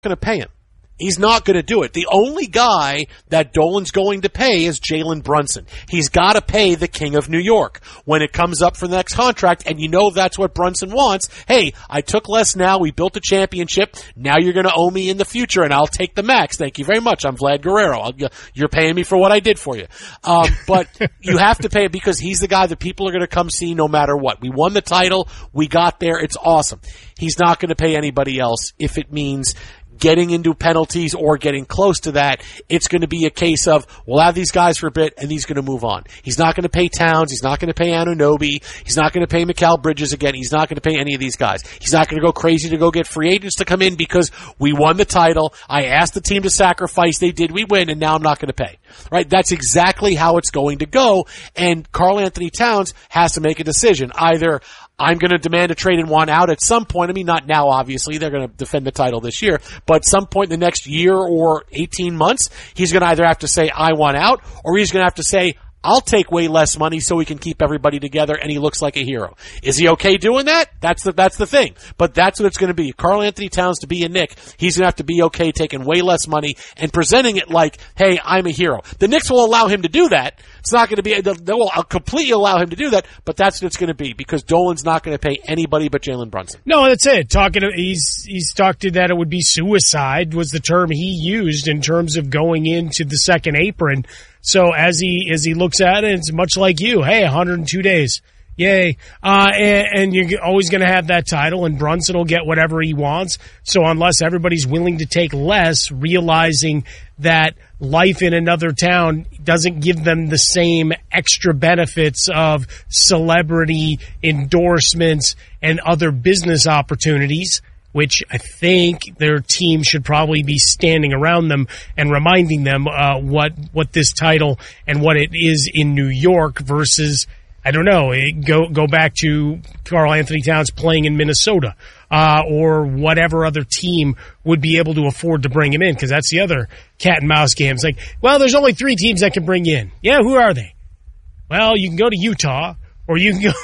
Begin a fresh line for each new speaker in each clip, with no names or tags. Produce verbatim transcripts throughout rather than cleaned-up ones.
going to pay him. He's not going to do it. The only guy that Dolan's going to pay is Jalen Brunson. He's got to pay the King of New York when it comes up for the next contract, and you know that's what Brunson wants. Hey, I took less now. We built a championship. Now you're going to owe me in the future, and I'll take the max. Thank you very much. I'm Vlad Guerrero. I'll, you're paying me for what I did for you. Um, but you have to pay it because he's the guy that people are going to come see no matter what. We won the title. We got there. It's awesome. He's not going to pay anybody else if it means getting into penalties or getting close to that. It's going to be a case of, we'll have these guys for a bit, and he's going to move on. He's not going to pay Towns. He's not going to pay Anunoby. He's not going to pay Mikal Bridges again. He's not going to pay any of these guys. He's not going to go crazy to go get free agents to come in because we won the title. I asked the team to sacrifice. They did. We win, and now I'm not going to pay. Right? That's exactly how it's going to go, and Karl Anthony Towns has to make a decision. Either I'm going to demand a trade and want out at some point. I mean, not now, obviously. They're going to defend the title this year. But at some point in the next year or eighteen months, he's going to either have to say, I want out, or he's going to have to say, I'll take way less money so we can keep everybody together, and he looks like a hero. Is he okay doing that? That's the, that's the thing. But that's what it's going to be. Karl Anthony Towns to be a Knick, he's going to have to be okay taking way less money and presenting it like, hey, I'm a hero. The Knicks will allow him to do that. It's not going to be, they will completely allow him to do that, but that's what it's going to be because Dolan's not going to pay anybody but Jalen Brunson.
No, that's it. Talking, to, he's he's talked to that it would be suicide was the term he used in terms of going into the second apron. So as he as he looks at it, it's much like you. Hey, one hundred two days. Yay. Uh, and, and you're always going to have that title, and Brunson will get whatever he wants. So unless everybody's willing to take less, realizing that life in another town doesn't give them the same extra benefits of celebrity endorsements and other business opportunities, which I think their team should probably be standing around them and reminding them uh, what what this title and what it is in New York versus, I don't know, go go back to Karl Anthony Towns playing in Minnesota uh, or whatever other team would be able to afford to bring him in, because that's the other cat and mouse game. It's like, well, there's only three teams that can bring you in. Yeah, who are they? Well, you can go to Utah, or you can go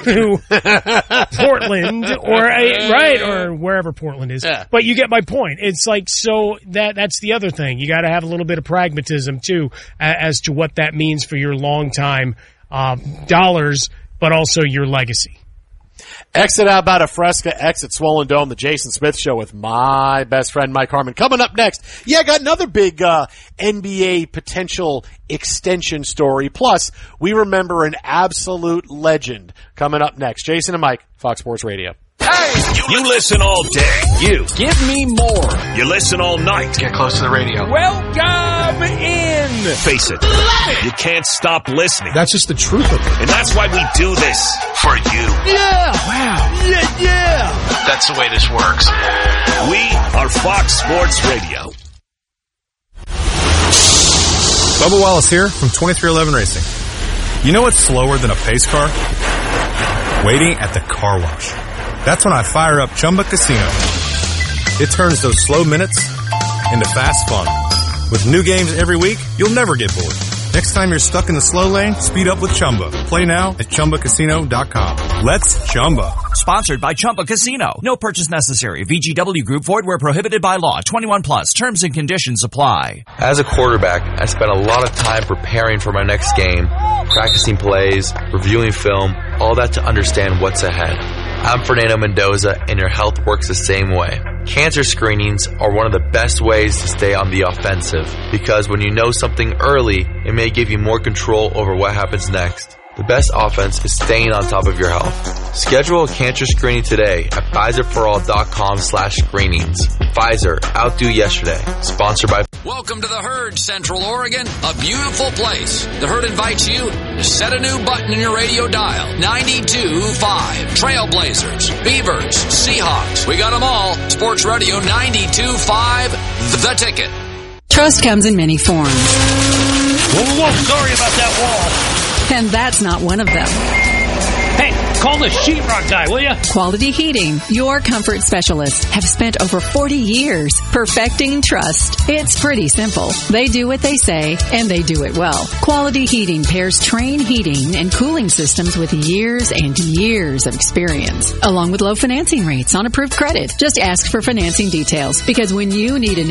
to Portland, or a, right, or wherever Portland is. Yeah. But you get my point. It's like, so that that's the other thing. You got to have a little bit of pragmatism too, as to what that means for your long time um, dollars, but also your legacy.
Exit out about a Fresca, exit Swollen Dome, the Jason Smith Show with my best friend Mike Harmon. Coming up next, yeah, I got another big uh, N B A potential extension story. Plus, we remember an absolute legend coming up next. Jason and Mike, Fox Sports Radio.
Hey! You, you listen all day. You.
Give me more.
You listen all night.
Get close to the radio.
Welcome in. Face it. it. You can't stop listening.
That's just the truth of it.
And that's why we do this. For you.
Yeah. Wow.
Yeah, yeah.
That's the way this works.
We are Fox Sports Radio.
Bubba Wallace here from twenty-three eleven Racing. You know what's slower than a pace car? Waiting at the car wash. That's when I fire up Chumba Casino. It turns those slow minutes into fast fun. With new games every week, you'll never get bored. Next time you're stuck in the slow lane, speed up with Chumba. Play now at Chumba Casino dot com. Let's Chumba.
Sponsored by Chumba Casino. No purchase necessary. V G W Group. Void where prohibited by law. twenty-one plus. Terms and conditions apply.
As a quarterback, I spent a lot of time preparing for my next game, practicing plays, reviewing film, all that to understand what's ahead. I'm Fernando Mendoza, and your health works the same way. Cancer screenings are one of the best ways to stay on the offensive, because when you know something early, it may give you more control over what happens next. The best offense is staying on top of your health. Schedule a cancer screening today at Pfizer for all dot com slash screenings. Pfizer, outdo yesterday. Sponsored by...
Welcome to the Herd, Central Oregon, a beautiful place. The Herd invites you to set a new button in your radio dial. ninety-two point five. Trailblazers, Beavers, Seahawks. We got them all. Sports Radio ninety-two point five, The Ticket.
Trust comes in many forms.
Whoa, whoa, whoa, sorry about that wall.
And that's not one of them.
Hey, call the sheetrock guy, will you?
Quality Heating, your comfort specialist, have spent over forty years perfecting trust. It's pretty simple. They do what they say, and they do it well. Quality Heating pairs Trane heating and cooling systems with years and years of experience, along with low financing rates on approved credit. Just ask for financing details, because when you need a new